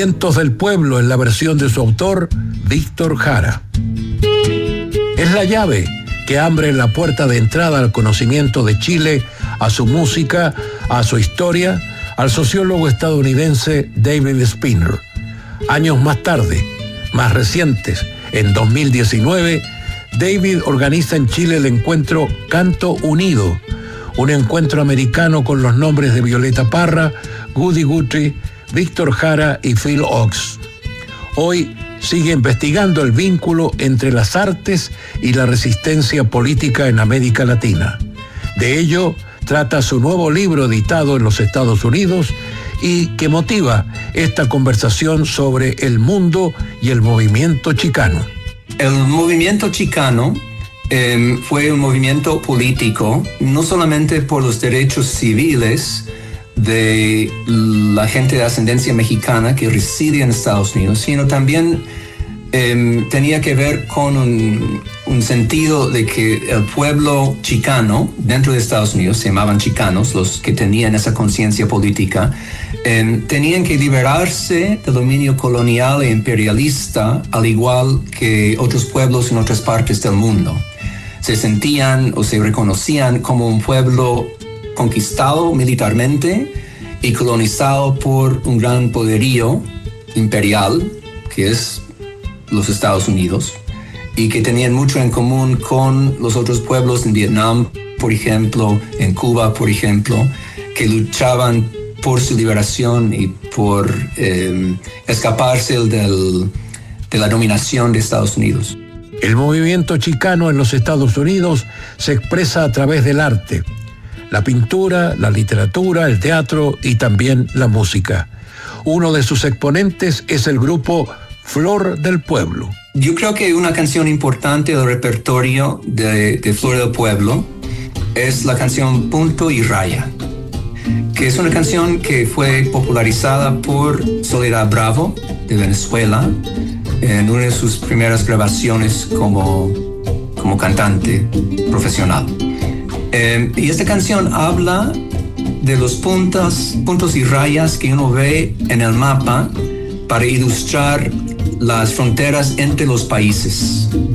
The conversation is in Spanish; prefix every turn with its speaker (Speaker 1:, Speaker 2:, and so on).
Speaker 1: Vientos del Pueblo en la versión de su autor, Víctor Jara. Es la llave que abre la puerta de entrada al conocimiento de Chile, a su música, a su historia, al sociólogo estadounidense David Spinner. Años más tarde, más recientes, en 2019, David organiza en Chile el encuentro Canto Unido, un encuentro americano con los nombres de Violeta Parra, Woody Guthrie, Víctor Jara y Phil Ochs. Hoy sigue investigando el vínculo entre las artes y la resistencia política en América Latina. De ello trata su nuevo libro editado en los Estados Unidos y que motiva esta conversación sobre el mundo y el movimiento chicano.
Speaker 2: El movimiento chicano fue un movimiento político, no solamente por los derechos civiles de la gente de ascendencia mexicana que reside en Estados Unidos, sino también tenía que ver con un sentido de que el pueblo chicano dentro de Estados Unidos, se llamaban chicanos, los que tenían esa conciencia política, tenían que liberarse del dominio colonial e imperialista, al igual que otros pueblos en otras partes del mundo. Se sentían o se reconocían como un pueblo conquistado militarmente y colonizado por un gran poderío imperial, que es los Estados Unidos, y que tenían mucho en común con los otros pueblos en Vietnam, por ejemplo, en Cuba, por ejemplo, que luchaban por su liberación y por escaparse de la dominación de Estados Unidos.
Speaker 1: El movimiento chicano en los Estados Unidos se expresa a través del arte, la pintura, la literatura, el teatro y también la música. Uno de sus exponentes es el grupo Flor del Pueblo.
Speaker 2: Yo creo que una canción importante del repertorio de Flor del Pueblo es la canción Punto y Raya, que es una canción que fue popularizada por Soledad Bravo de Venezuela en una de sus primeras grabaciones como cantante profesional. Y esta canción habla de los puntos y rayas que uno ve en el mapa para ilustrar las fronteras entre los países.